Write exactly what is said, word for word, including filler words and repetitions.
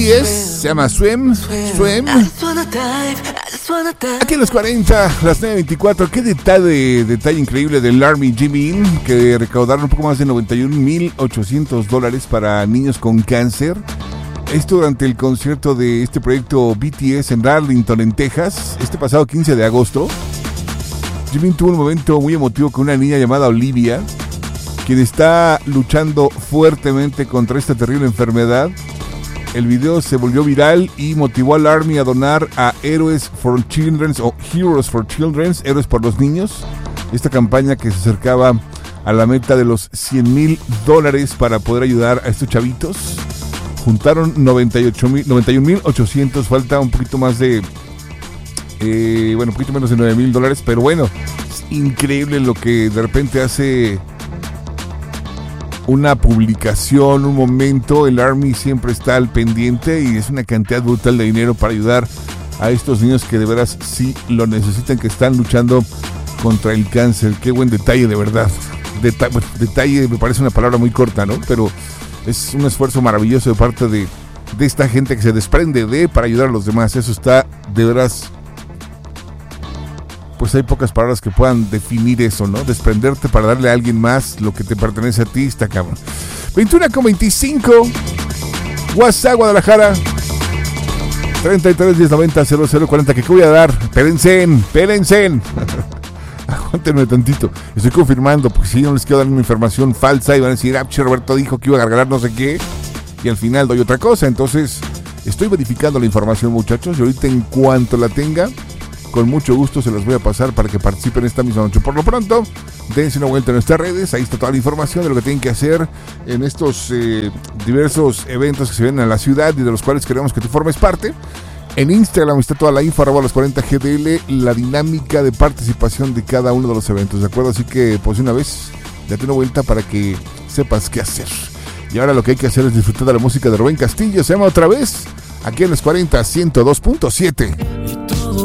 T S, se llama Swim, Swim. Aquí en los cuarenta, las nueve veinticuatro. Qué detalle, detalle increíble del Army Jimin, que recaudaron un poco más de noventa y un mil ochocientos dólares para niños con cáncer. Esto durante el concierto de este proyecto B T S en Arlington, en Texas, este pasado quince de agosto. Jimin tuvo un momento muy emotivo con una niña llamada Olivia, quien está luchando fuertemente contra esta terrible enfermedad. El video se volvió viral y motivó al Army a donar a Heroes for Children o Heroes for Children, Héroes por los Niños. Esta campaña que se acercaba a la meta de los cien mil dólares para poder ayudar a estos chavitos. Juntaron noventa y ocho mil, noventa y un mil ochocientos, falta un poquito más de, eh, bueno, un poquito menos de nueve mil dólares, pero bueno, es increíble lo que de repente hace una publicación, un momento. El Army siempre está al pendiente y es una cantidad brutal de dinero para ayudar a estos niños que de veras sí lo necesitan, que están luchando contra el cáncer. Qué buen detalle, de verdad. Deta- detalle me parece una palabra muy corta, ¿no? Pero es un esfuerzo maravilloso de parte de, de esta gente que se desprende de para ayudar a los demás. Eso está de veras, pues hay pocas palabras que puedan definir eso, ¿no? Desprenderte para darle a alguien más lo que te pertenece a ti, está cabrón. veintiuno con veinticinco, WhatsApp Guadalajara, treinta y tres, diez, noventa, cero cero cuarenta. ¿Qué voy a dar? Espérense, espérense. Aguántenme tantito. Estoy confirmando, porque si no les quiero dar una información falsa y van a decir, ah, che, Roberto dijo que iba a regalar no sé qué, y al final doy otra cosa. Entonces, estoy verificando la información, muchachos, y ahorita en cuanto la tenga, con mucho gusto se las voy a pasar para que participen esta misma noche. Por lo pronto, dense una vuelta en nuestras redes. Ahí está toda la información de lo que tienen que hacer en estos eh, diversos eventos que se vienen a la ciudad y de los cuales queremos que tú formes parte. En Instagram está toda la info, arroba los cuarenta G D L, la dinámica de participación de cada uno de los eventos, ¿de acuerdo? Así que, pues una vez, date una vuelta para que sepas qué hacer. Y ahora lo que hay que hacer es disfrutar de la música de Rubén Castillo. Se llama Otra Vez, aquí en los cuarenta, ciento dos punto siete.